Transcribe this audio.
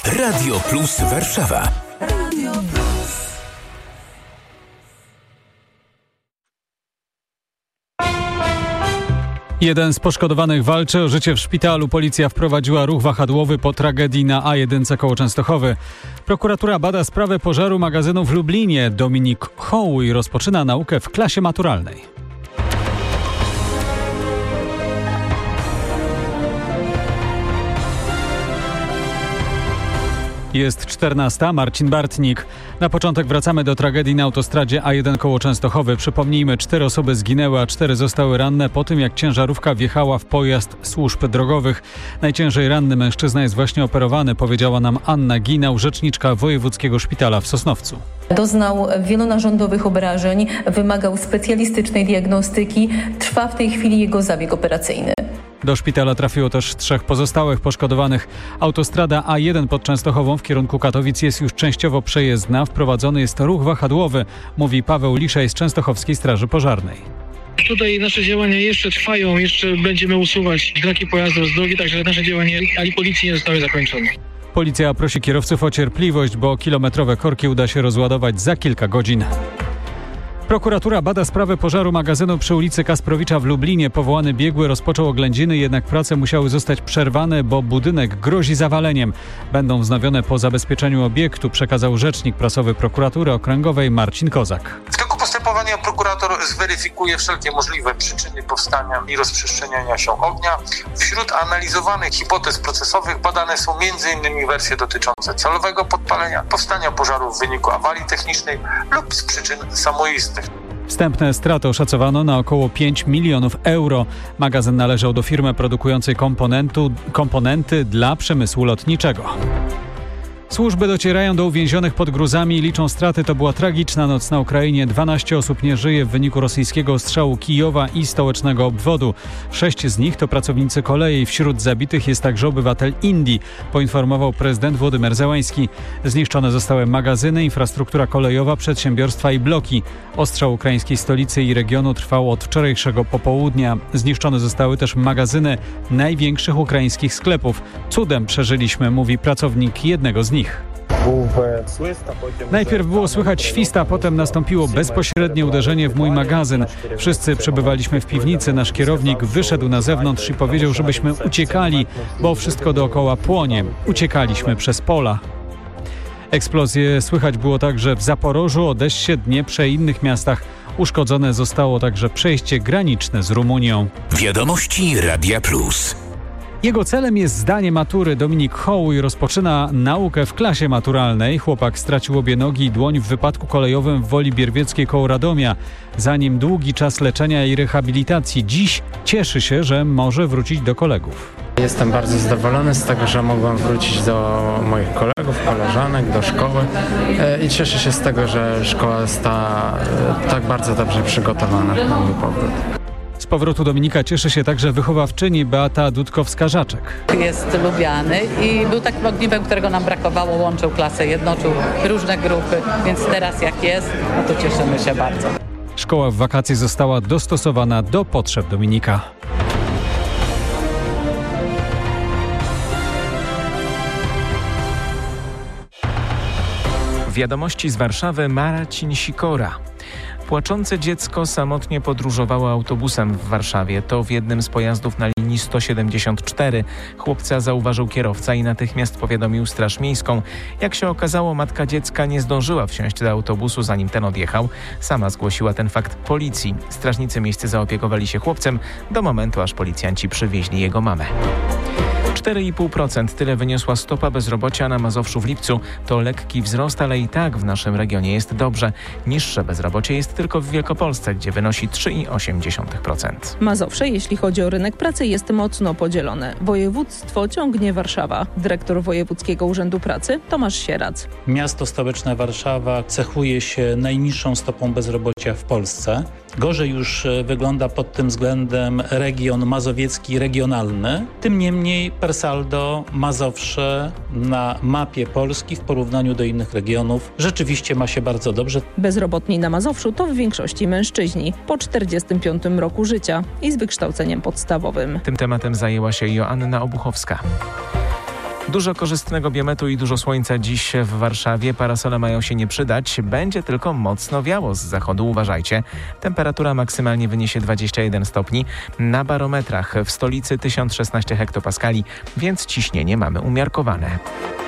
Radio Plus Warszawa. Radio Plus. Jeden z poszkodowanych walczy o życie w szpitalu. Policja wprowadziła ruch wahadłowy po tragedii na A1 koło Częstochowy. Prokuratura bada sprawę pożaru magazynu w Lublinie. Dominik Hołuj rozpoczyna naukę w klasie maturalnej. Jest 14. Marcin Bartnik. Na początek wracamy do tragedii na autostradzie A1 koło Częstochowy. Przypomnijmy, 4 osoby zginęły, a 4 zostały ranne po tym, jak ciężarówka wjechała w pojazd służb drogowych. Najciężej ranny mężczyzna jest właśnie operowany, powiedziała nam Anna Ginał, rzeczniczka Wojewódzkiego Szpitala w Sosnowcu. Doznał wielonarządowych obrażeń, wymagał specjalistycznej diagnostyki. Trwa w tej chwili jego zabieg operacyjny. Do szpitala trafiło też 3 pozostałych poszkodowanych. Autostrada A1 pod Częstochową w kierunku Katowic jest już częściowo przejezdna. Wprowadzony jest ruch wahadłowy, mówi Paweł Liszej z Częstochowskiej Straży Pożarnej. Tutaj nasze działania jeszcze trwają, jeszcze będziemy usuwać znaki pojazdów z drogi, także nasze działania ani policji nie zostały zakończone. Policja prosi kierowców o cierpliwość, bo kilometrowe korki uda się rozładować za kilka godzin. Prokuratura bada sprawę pożaru magazynu przy ulicy Kasprowicza w Lublinie. Powołany biegły rozpoczął oględziny, jednak prace musiały zostać przerwane, bo budynek grozi zawaleniem. Będą wznowione po zabezpieczeniu obiektu, przekazał rzecznik prasowy Prokuratury Okręgowej Marcin Kozak. W toku postępowania prokurator zweryfikuje wszelkie możliwe przyczyny powstania i rozprzestrzeniania się ognia. Wśród analizowanych hipotez procesowych badane są m.in. wersje dotyczące celowego podpalenia, powstania pożaru w wyniku awarii technicznej lub z przyczyn samoistnych. Wstępne straty oszacowano na około 5 milionów euro. Magazyn należał do firmy produkującej komponenty dla przemysłu lotniczego. Służby docierają do uwięzionych pod gruzami i liczą straty. To była tragiczna noc na Ukrainie. 12 osób nie żyje w wyniku rosyjskiego ostrzału Kijowa i stołecznego obwodu. 6 z nich to pracownicy kolei. Wśród zabitych jest także obywatel Indii, poinformował prezydent Władimir Zełański. Zniszczone zostały magazyny, infrastruktura kolejowa, przedsiębiorstwa i bloki. Ostrzał ukraińskiej stolicy i regionu trwał od wczorajszego popołudnia. Zniszczone zostały też magazyny największych ukraińskich sklepów. Cudem przeżyliśmy, mówi pracownik jednego z nich. Najpierw było słychać świst, a potem nastąpiło bezpośrednie uderzenie w mój magazyn. Wszyscy przebywaliśmy w piwnicy. Nasz kierownik wyszedł na zewnątrz i powiedział, żebyśmy uciekali, bo wszystko dookoła płonie. Uciekaliśmy przez pola. Eksplozje słychać było także w Zaporożu, Odessie, Dnieprze i innych miastach. Uszkodzone zostało także przejście graniczne z Rumunią. Wiadomości Radia Plus. Jego celem jest zdanie matury. Dominik Hołuj rozpoczyna naukę w klasie maturalnej. Chłopak stracił obie nogi i dłoń w wypadku kolejowym w Woli Bierwieckiej koło Radomia. Za nim długi czas leczenia i rehabilitacji. Dziś cieszy się, że może wrócić do kolegów. Jestem bardzo zadowolony z tego, że mogłem wrócić do moich kolegów, koleżanek, do szkoły i cieszę się z tego, że szkoła jest tak bardzo dobrze przygotowana na mój powrót. Z powrotu Dominika cieszy się także wychowawczyni Beata Dudkowska-Żaczek. Jest lubiany i był takim ogniwem, którego nam brakowało, łączył klasę, jednoczył różne grupy, więc teraz jak jest, no to cieszymy się bardzo. Szkoła w wakacje została dostosowana do potrzeb Dominika. Wiadomości z Warszawy, Marcin Sikora. Płaczące dziecko samotnie podróżowało autobusem w Warszawie. To w jednym z pojazdów na linii 174. Chłopca zauważył kierowca i natychmiast powiadomił Straż Miejską. Jak się okazało, matka dziecka nie zdążyła wsiąść do autobusu, zanim ten odjechał. Sama zgłosiła ten fakt policji. Strażnicy miejscy zaopiekowali się chłopcem do momentu, aż policjanci przywieźli jego mamę. 4,5% tyle wyniosła stopa bezrobocia na Mazowszu w lipcu. To lekki wzrost, ale i tak w naszym regionie jest dobrze. Niższe bezrobocie jest tylko w Wielkopolsce, gdzie wynosi 3,8%. Mazowsze, jeśli chodzi o rynek pracy, jest mocno podzielone. Województwo ciągnie Warszawa. Dyrektor Wojewódzkiego Urzędu Pracy Tomasz Sierac. Miasto stołeczne Warszawa cechuje się najniższą stopą bezrobocia w Polsce. Gorzej już wygląda pod tym względem region mazowiecki regionalny. Tym niemniej per saldo Mazowsze na mapie Polski w porównaniu do innych regionów rzeczywiście ma się bardzo dobrze. Bezrobotni na Mazowszu to w większości mężczyźni po 45 roku życia i z wykształceniem podstawowym. Tym tematem zajęła się Joanna Obuchowska. Dużo korzystnego biometu i dużo słońca dziś w Warszawie. Parasole mają się nie przydać. Będzie tylko mocno wiało z zachodu. Uważajcie. Temperatura maksymalnie wyniesie 21 stopni. Na barometrach w stolicy 1016 hektopaskali, więc ciśnienie mamy umiarkowane.